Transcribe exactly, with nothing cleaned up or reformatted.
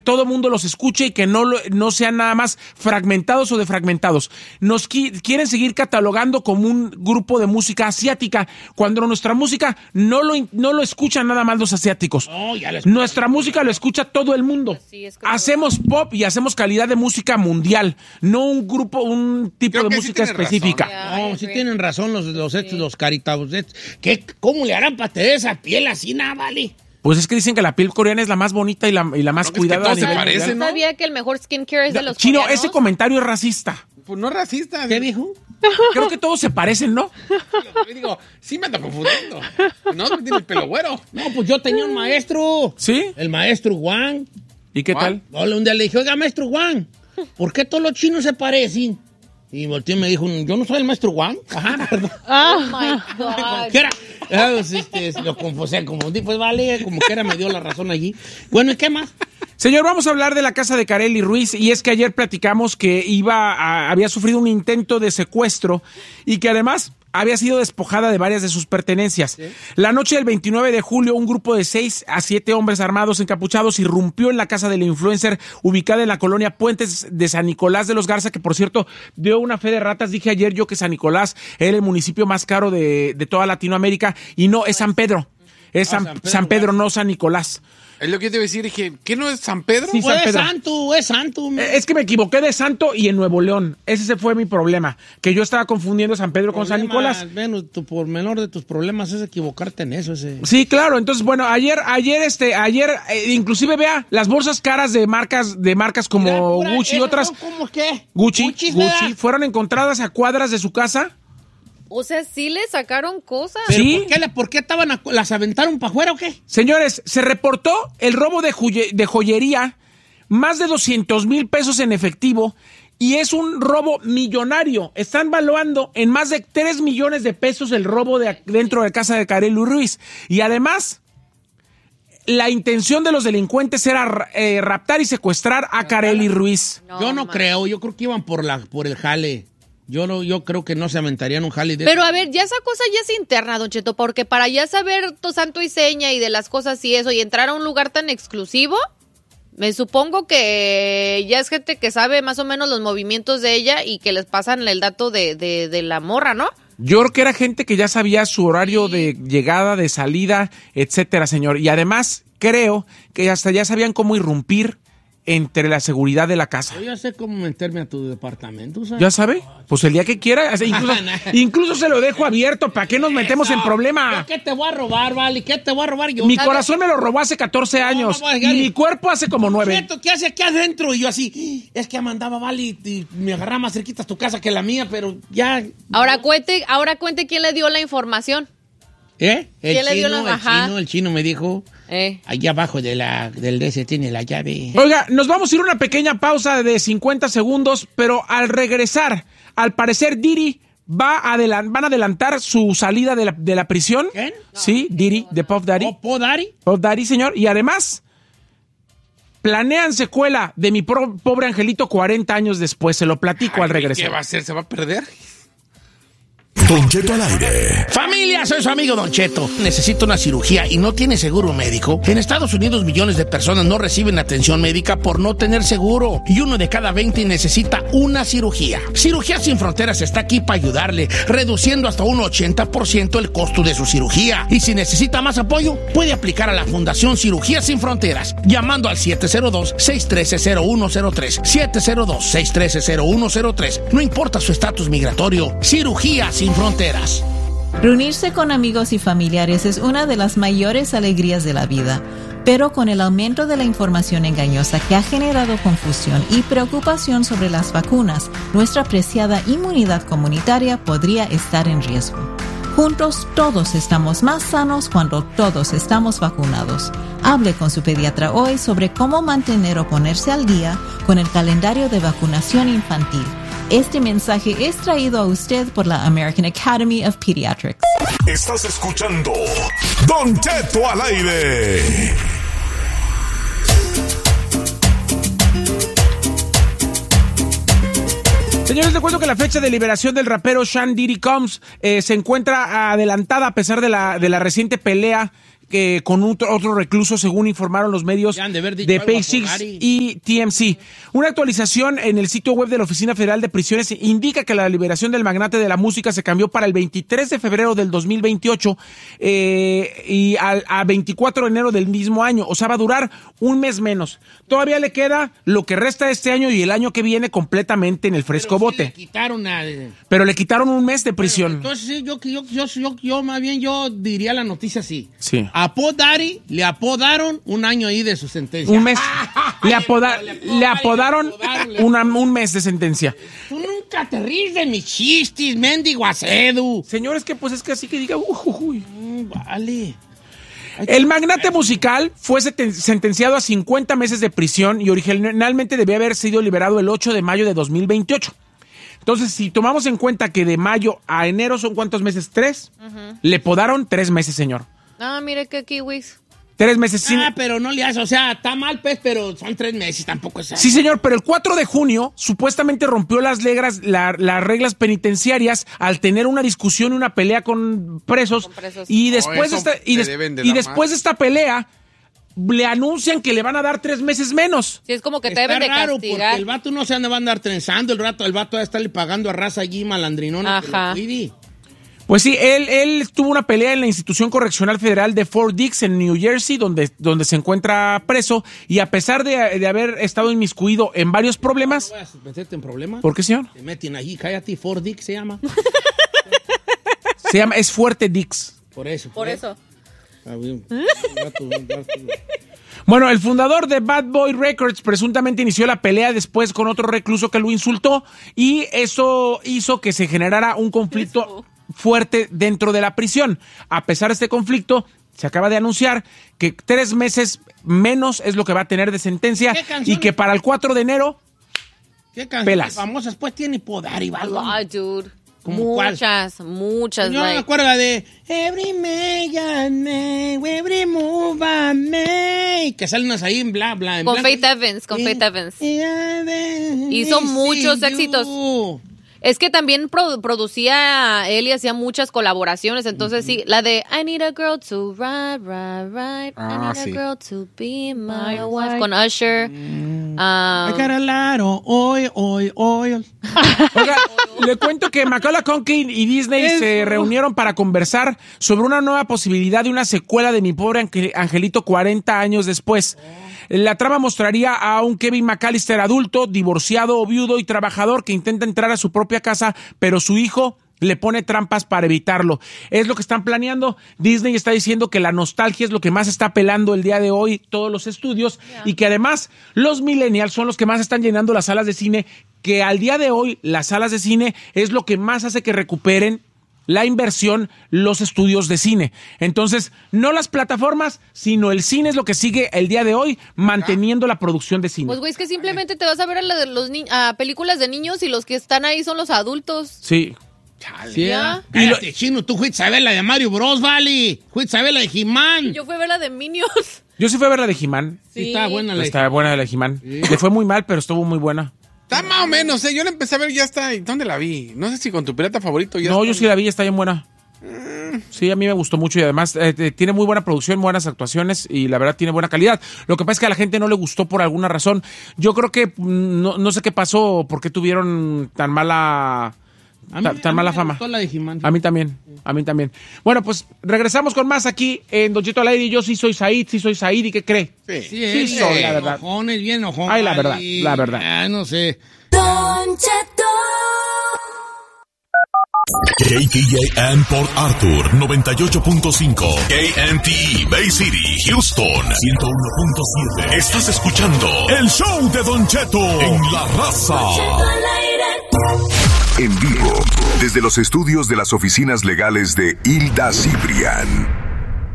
todo mundo los escuche y que no, lo, no sean nada más fragmentados o defragmentados. Nos qui- quieren seguir catalogando como un grupo de música asiática, cuando nuestra música no lo, no lo escuchan nada más los asiáticos. Oh, ya les... Nuestra música lo escucha todo el mundo. Sí, es como... Hacemos pop y hacemos calidad de música mundial, no un grupo, un tipo Creo de que música sí tiene específica. razón. No, sí tienen razón los, los, estos, los caritabos. ¿Qué, ¿Cómo le harán para tener esa piel así, nada, vale? Pues es que dicen que la piel coreana es la más bonita y la, y la más Creo que cuidada todos a se nivel parecen, mundial. ¿no? Sabía que el mejor skincare es de los Chino, coreanos. ese comentario es racista. Pues no es racista. ¿Qué dijo? Creo que todos se parecen, ¿no? Yo digo, sí me ando confundiendo. No, no tiene el pelo güero. No, pues yo tenía un maestro. ¿Sí? El maestro Wang. ¿Y qué ¿Cuál? tal? No, un día le dije, oiga, maestro Wang, ¿por qué todos los chinos se parecen? Y volteó y me dijo, yo no soy el maestro Wang. Ajá, perdón. Oh my God. ¿Qué era? Ah, pues, este, lo confundí, confundí, pues vale, como que era me dio la razón allí. Bueno, ¿y qué más? Señor, vamos a hablar de la casa de Karely Ruiz, y es que ayer platicamos que iba a- había sufrido un intento de secuestro y que además había sido despojada de varias de sus pertenencias. ¿Sí? La noche del veintinueve de julio, un grupo de seis a siete hombres armados encapuchados irrumpió en la casa del influencer ubicada en la colonia Puentes de San Nicolás de los Garza, que por cierto dio una fe de ratas. Dije ayer yo que San Nicolás era el municipio más caro de, de toda Latinoamérica, y no, es San Pedro. Es Ah, San, San Pedro, San Pedro, no San Nicolás. Es lo que yo te iba a decir. Dije, ¿qué no es San Pedro? Sí, Pues San es Pedro. santo, es santo. Eh, Es que me equivoqué de Santo y en Nuevo León. Ese fue mi problema, que yo estaba confundiendo San Pedro con San Nicolás. Bueno, tu, por menor de tus problemas es equivocarte en eso. Ese. Sí, claro. Entonces, bueno, ayer, ayer, este, ayer, eh, inclusive vea las bolsas caras de marcas, de marcas como Mira, pura, Gucci y ¿esas otras. son como qué? Gucci, Gucci, Gucci, ¿verdad? fueron encontradas a cuadras de su casa. O sea, sí le sacaron cosas. ¿Pero Sí. por qué, la- por qué estaban a- las aventaron para afuera o qué? Señores, se reportó el robo de, joye- de joyería, más de doscientos mil pesos en efectivo, y es un robo millonario. Están valuando en más de tres millones de pesos el robo de dentro de casa de Karely Ruiz. Y además, la intención de los delincuentes era eh, raptar y secuestrar a Karely Ruiz. No, yo no ma. creo, yo creo que iban por la por el jale. Yo no, yo creo que no se aventarían un jale de Pero a ver, ya esa cosa ya es interna, Don Cheto, porque para ya saber tu santo y seña y de las cosas y eso, y entrar a un lugar tan exclusivo, me supongo que ya es gente que sabe más o menos los movimientos de ella y que les pasan el dato de, de, de la morra, ¿no? Yo creo que era gente que ya sabía su horario de llegada, de salida, etcétera, señor. Y además, creo que hasta ya sabían cómo irrumpir entre la seguridad de la casa. Yo ya sé cómo meterme a tu departamento, ¿sabes? ¿Ya sabe? Pues el día que quiera. O sea, incluso, incluso se lo dejo abierto. ¿Para qué nos metemos en problema? ¿Yo qué te voy a robar, vale? ¿Qué te voy a robar yo? Mi ¿Sabes? corazón me lo robó hace catorce años. no, no, Y mi cuerpo hace como nueve. Cheto, ¿qué hace aquí adentro? Y yo así, es que mandaba vale y, y me agarraba más cerquita tu casa que la mía, pero ya... Ahora cuente, ahora cuente quién le dio la información. ¿Eh? El ¿Quién le dio chino, la- el ajá. chino, el chino me dijo, Eh. allá abajo de la, del D S tiene la llave. Oiga, nos vamos a ir a una pequeña pausa de cincuenta segundos, pero al regresar, al parecer Diddy va a adelan- van a adelantar su salida de la, de la prisión. ¿Quién? Sí, Diddy, de Puff Daddy. ¿O ¿Puedo dar? Puff Daddy, señor. Y además, planean secuela de Mi Pro- Pobre Angelito cuarenta años después. Se lo platico al ¿Qué regresar. va a hacer? ¿Se va a perder? Don Cheto al aire. Familia, soy su amigo Don Cheto. Necesito una cirugía y no tiene seguro médico. En Estados Unidos millones de personas no reciben atención médica por no tener seguro. Y uno de cada veinte necesita una cirugía. Cirugías Sin Fronteras está aquí para ayudarle, reduciendo hasta un ochenta por ciento el costo de su cirugía. Y si necesita más apoyo, puede aplicar a la Fundación Cirugías Sin Fronteras, llamando al siete cero dos, seis uno tres, cero uno cero tres. siete cero dos, seis uno tres, cero uno cero tres. No importa su estatus migratorio. Cirugías Sin Fronteras. Reunirse con amigos y familiares es una de las mayores alegrías de la vida, pero con el aumento de la información engañosa que ha generado confusión y preocupación sobre las vacunas, nuestra preciada inmunidad comunitaria podría estar en riesgo. Juntos todos estamos más sanos cuando todos estamos vacunados. Hable con su pediatra hoy sobre cómo mantener o ponerse al día con el calendario de vacunación infantil. Este mensaje es traído a usted por la American Academy of Pediatrics. Estás escuchando Don Cheto al aire. Señores, les cuento que la fecha de liberación del rapero Sean Diddy Combs eh, se encuentra adelantada a pesar de la, de la reciente pelea eh, con otro, otro recluso, según informaron los medios Ya han de haber dicho de algo a Page Six Fogari. y T M C. Una actualización en el sitio web de la Oficina Federal de Prisiones indica que la liberación del magnate de la música se cambió para el veintitrés de febrero del dos mil veintiocho eh, y al, a veinticuatro de enero del mismo año. O sea, va a durar un mes menos. Todavía le queda lo que resta de este año y el año que viene completamente en el fresco Pero sí bote. le quitaron a... Pero le quitaron un mes de prisión. Entonces, sí, yo, yo, yo, yo, yo, más bien, yo diría la noticia así. Sí. A Puff Daddy le apodaron un año ahí de su sentencia. Un mes. Le, apoda- le apodaron una- un mes de sentencia. Tú nunca te ríes de mis chistes, mendigo acedo. Señores, que pues es que así que diga, uy, uy, uy. Mm, vale. El magnate musical fue seten- sentenciado a cincuenta meses de prisión y originalmente debía haber sido liberado el ocho de mayo de dos mil veintiocho. Entonces, si tomamos en cuenta que de mayo a enero son ¿cuántos meses? ¿Tres? Uh-huh. Le podaron tres meses, señor. Ah, mire qué kiwis. Tres meses. Sí, Ah, pero no le hace, o sea, está mal, pues, pero son tres meses, tampoco es... sí, señor, pero el cuatro de junio supuestamente rompió las, legras, la- las reglas penitenciarias al tener una discusión y una pelea con presos. Con presos. Y después, de eso esta, y te des- deben de y dar después de esta pelea, le anuncian que le van a dar tres meses menos. Sí, es como que te Está deben de raro, castigar. porque el vato no se anda va a andar trenzando, el rato, el vato va a estarle pagando a raza allí malandrinona. que lo Ajá. cuide. Pues sí, él, él tuvo una pelea en la institución correccional federal de Fort Dix en New Jersey, donde, donde se encuentra preso, y a pesar de, de haber estado inmiscuido en varios problemas... No vayas a meterte en problemas. ¿Por qué, señor? Te meten allí, cállate, Ford Dick se llama. Se llama, es Fuerte Dix. Por eso. Por eso. Ah, bien. Un rato, un rato. Bueno, el fundador de Bad Boy Records presuntamente inició la pelea después con otro recluso que lo insultó y eso hizo que se generara un conflicto fuerte dentro de la prisión. A pesar de este conflicto, se acaba de anunciar que tres meses menos es lo que va a tener de sentencia ¿Qué canción? y que para el cuatro de enero, ¿Qué canciones Pelas. famosas pues tiene Podar y algo? Ay, dude. ¿Cómo cuál? Muchas, muchas. Yo me like. acuerdo la de Every May I May, Every Move I May, que salen unas ahí en bla bla. En Con blanco. Faith Evans, con Eh, Faith Evans. eh, Hizo I muchos see éxitos. you. Es que también produ- producía él y hacía muchas colaboraciones. Entonces, sí, la de I need a girl to ride, ride, ride. I Ah, need sí. a girl to be my wife. Con Usher. Um, I got a lot of oil, oil, oil. oiga, le cuento que Macaulay Culkin y Disney se reunieron para conversar sobre una nueva posibilidad de una secuela de Mi Pobre Ange- Angelito cuarenta años después. La trama mostraría a un Kevin McAllister adulto, divorciado o viudo y trabajador que intenta entrar a su propia casa, pero su hijo le pone trampas para evitarlo. Es lo que están planeando. Disney está diciendo que la nostalgia es lo que más está apelando el día de hoy todos los estudios yeah. y que además los millennials son los que más están llenando las salas de cine, que al día de hoy las salas de cine es lo que más hace que recuperen la inversión, los estudios de cine. Entonces, no las plataformas, sino el cine es lo que sigue el día de hoy, manteniendo la producción de cine. Pues, güey, es que simplemente te vas a ver a, la de los ni- a películas de niños y los que están ahí son los adultos. Sí. Sí, Ya. cállate, chino, tú fuiste a ver la de Mario Bros, vale. Fuiste a ver la de He-Man. Yo fui a ver la de Minions. Yo sí fui a ver la de He-Man. Sí, estaba buena la de Está buena la de He-Man. Sí. Le fue muy mal, pero estuvo muy buena. Está más o menos, ¿eh? Yo la empecé a ver, ya está. ¿Dónde la vi? No sé si con tu pirata favorito ya No, está. yo sí la vi, está bien buena. Sí, a mí me gustó mucho y además eh, tiene muy buena producción, buenas actuaciones y la verdad tiene buena calidad. Lo que pasa es que a la gente no le gustó por alguna razón. Yo creo que no, no sé qué pasó, por qué tuvieron tan mala... A mí, tan, tan a mí mala me fama. gustó la de He-Man. A mí también, a mí también. Bueno, pues regresamos con más aquí en Don Cheto al aire. Yo sí soy Said, sí soy Said. ¿Y qué cree? Sí, Sí, Sí es, soy, eh, la verdad. Enojones, bien enojón. Ay, la verdad, vale. la verdad. Ah, no sé. Don Cheto. K T A M Port Arthur noventa y ocho punto cinco, K M T E Bay City, Houston ciento uno punto siete. Estás escuchando el show de Don Cheto en La Raza. En vivo, desde los estudios de las oficinas legales de Hilda Cibrián.